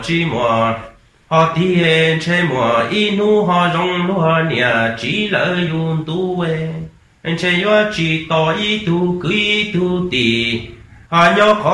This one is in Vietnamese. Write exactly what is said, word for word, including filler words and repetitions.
chỉ mùa họ thiên chế mùa inu họ rong lúa nhà chỉ lợi dụng tu về chế yo chỉ tỏ ý tu cứ ý tu tì họ nhớ khó